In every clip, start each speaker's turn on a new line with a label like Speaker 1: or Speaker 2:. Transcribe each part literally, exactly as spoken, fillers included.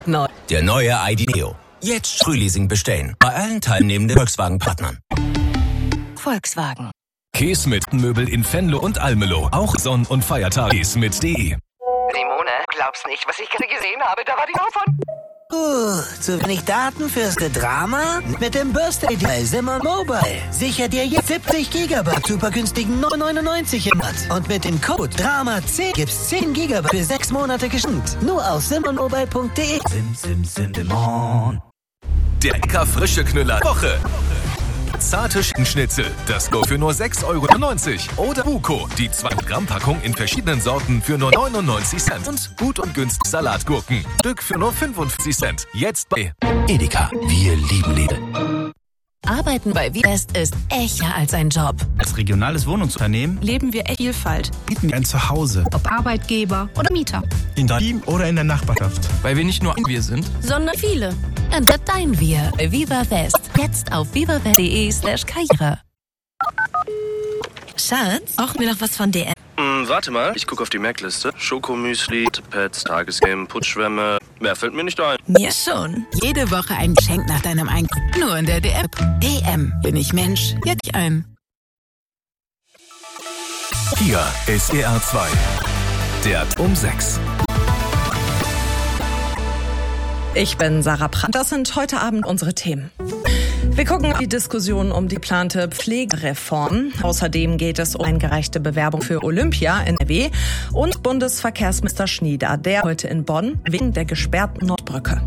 Speaker 1: Neu. Der neue I D Neo. Jetzt Frühleasing bestellen. Bei allen teilnehmenden Volkswagen-Partnern.
Speaker 2: Volkswagen.
Speaker 3: Käse mit Möbel in Venlo und Almelo. Auch Sonn- und Feiertag mit de.
Speaker 4: Simone, glaubst nicht, was ich gerade gesehen habe? Da war die Frau von...
Speaker 5: Uh, zu wenig Daten fürs Drama? Mit dem Birthday bei Simon Mobile. Sicher dir jetzt siebzig Gigabyte super günstigen neun neunundneunzig im Monat. Und mit dem Code Drama zehn gibt's zehn Gigabyte für sechs Monate geschenkt. Nur auf simon mobile punkt de.
Speaker 6: Sim, sim, Simon.
Speaker 3: Der lecker frische Knüller Woche. Zarte Schinkenschnitzel, das Go für nur sechs Euro neunzig. Oder Buko, die zwei Gramm Packung in verschiedenen Sorten für nur neunundneunzig Cent. Und gut und günstig Salatgurken, Stück für nur fünfundvierzig Cent. Jetzt bei
Speaker 1: Edeka. Wir lieben Lidl.
Speaker 2: Arbeiten bei Vivest ist echter als ein Job.
Speaker 6: Als regionales Wohnungsunternehmen
Speaker 7: leben wir Vielfalt.
Speaker 6: bieten wir ein Zuhause.
Speaker 7: Ob Arbeitgeber oder Mieter.
Speaker 6: In deinem Team oder in der Nachbarschaft.
Speaker 8: Weil wir nicht nur ein Wir sind,
Speaker 2: sondern viele. Enter dein Wir bei Viva West. Jetzt auf vivawest punkt de slash karriere. Schatz, brauchen wir noch was von D M?
Speaker 9: Hm, warte mal, ich gucke auf die Merkliste. Schokomüsli, Pads, Tagescreme, Putzschwämme. Mehr fällt mir nicht ein.
Speaker 7: Mir schon. Jede Woche ein Geschenk nach deinem Einkauf. Nur in der D M. D M. Bin ich Mensch, jetzt ein.
Speaker 3: Hier ist E R zwei. Der um sechs.
Speaker 10: Ich bin Sarah Brandt. Das sind heute Abend unsere Themen. Wir gucken auf die Diskussion um die geplante Pflegereform. Außerdem geht es um eine gerechte Bewerbung für Olympia in N R W und Bundesverkehrsminister Schnieder, der heute in Bonn wegen der gesperrten Nordbrücke.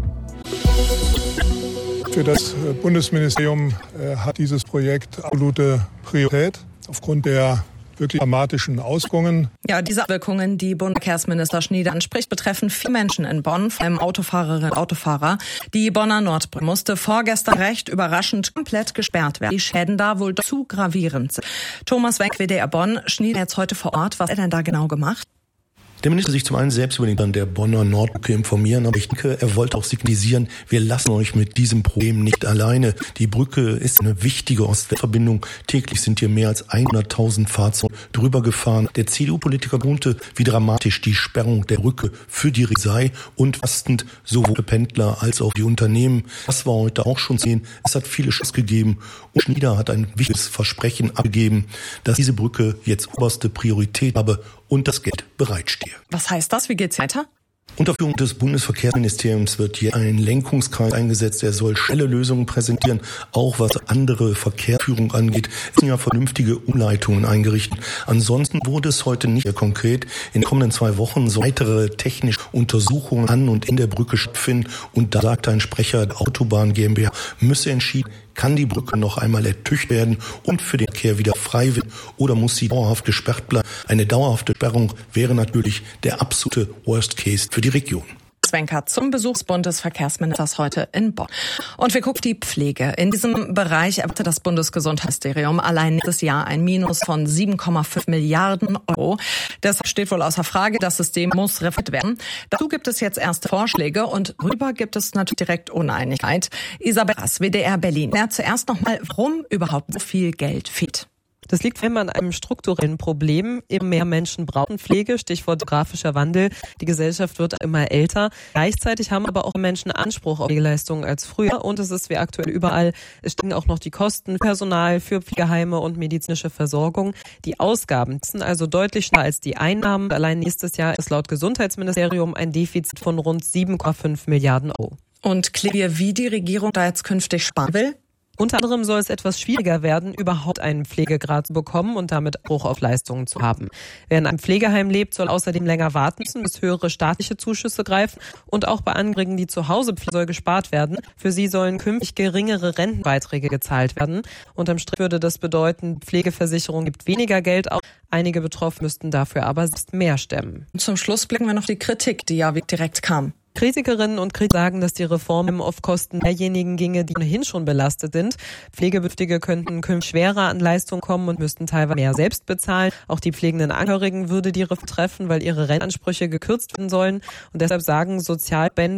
Speaker 11: Für das Bundesministerium hat dieses Projekt absolute Priorität aufgrund der wirklich dramatischen Auswirkungen.
Speaker 10: Ja, diese Auswirkungen, die Bundesverkehrsminister Schnieder anspricht, betreffen vier Menschen in Bonn, vor allem Autofahrerinnen und Autofahrer. Die Bonner Nordbrücke musste vorgestern recht überraschend komplett gesperrt werden. Die Schäden da wohl zu gravierend sind. Thomas Wenck, W D R Bonn, Schnieder jetzt heute vor Ort. Was hat er denn da genau gemacht?
Speaker 12: Der Minister sich zum einen selbst über den der Bonner Nordbrücke informieren, aber ich denke, er wollte auch signalisieren, wir lassen euch mit diesem Problem nicht alleine. Die Brücke ist eine wichtige Ost-West-Verbindung. Täglich sind hier mehr als hunderttausend Fahrzeuge drüber gefahren. Der C D U-Politiker betonte, wie dramatisch die Sperrung der Brücke für die sei und belastend sowohl für Pendler als auch die Unternehmen. Das war heute auch schon zu sehen. Es hat viele Schuss gegeben und Schnieder hat ein wichtiges Versprechen abgegeben, dass diese Brücke jetzt oberste Priorität habe und das Geld bereitstehe.
Speaker 10: Was heißt das? Wie geht's weiter?
Speaker 12: Unter Führung des Bundesverkehrsministeriums wird hier ein Lenkungskreis eingesetzt, der soll schnelle Lösungen präsentieren, auch was andere Verkehrsführung angeht. Es sind ja vernünftige Umleitungen eingerichtet. Ansonsten wurde es heute nicht sehr konkret. In den kommenden zwei Wochen so weitere technische Untersuchungen an und in der Brücke stattfinden. Und da sagte ein Sprecher der Autobahn GmbH, müsse entschieden, kann die Brücke noch einmal ertücht werden und für den Verkehr wieder frei werden oder muss sie dauerhaft gesperrt bleiben? Eine dauerhafte Sperrung wäre natürlich der absolute Worst Case für die Region.
Speaker 10: Wencker zum Besuch des Bundesverkehrsministers heute in Bonn. Und wir gucken auf die Pflege. In diesem Bereich erwartet das Bundesgesundheitsministerium allein nächstes Jahr ein Minus von sieben Komma fünf Milliarden Euro. Deshalb steht wohl außer Frage, das System muss reformiert werden. Dazu gibt es jetzt erste Vorschläge und darüber gibt es natürlich direkt Uneinigkeit. Isabel Rass, W D R Berlin. Ja, zuerst nochmal, warum überhaupt so viel Geld fehlt.
Speaker 13: Das liegt vor allem an einem strukturellen Problem. Immer mehr Menschen brauchen Pflege, Stichwort demografischer Wandel. Die Gesellschaft wird immer älter. Gleichzeitig haben aber auch Menschen Anspruch auf Pflegeleistungen als früher. Und es ist wie aktuell überall, es steigen auch noch die Kosten, Personal für Pflegeheime und medizinische Versorgung. Die Ausgaben sind also deutlich schneller als die Einnahmen. Allein nächstes Jahr ist laut Gesundheitsministerium ein Defizit von rund sieben Komma fünf Milliarden Euro.
Speaker 10: Und klärt, wie die Regierung da jetzt künftig sparen will?
Speaker 13: Unter anderem soll es etwas schwieriger werden, überhaupt einen Pflegegrad zu bekommen und damit Anspruch auf Leistungen zu haben. Wer in einem Pflegeheim lebt, soll außerdem länger warten müssen, bis höhere staatliche Zuschüsse greifen. Und auch bei Angehörigen, die zu Hause pflegen, soll gespart werden. Für sie sollen künftig geringere Rentenbeiträge gezahlt werden. Unterm Strich würde das bedeuten, Pflegeversicherung gibt weniger Geld aus. Einige Betroffene müssten dafür aber selbst mehr stemmen.
Speaker 10: Zum Schluss blicken wir noch die Kritik, die ja direkt kam.
Speaker 13: Kritikerinnen und Kritiker sagen, dass die Reform auf Kosten derjenigen ginge, die ohnehin schon belastet sind. Pflegebedürftige könnten künftig schwerer an Leistung kommen und müssten teilweise mehr selbst bezahlen. Auch die pflegenden Angehörigen würde die Reform treffen, weil ihre Rentenansprüche gekürzt werden sollen. Und deshalb sagen Sozialverbände,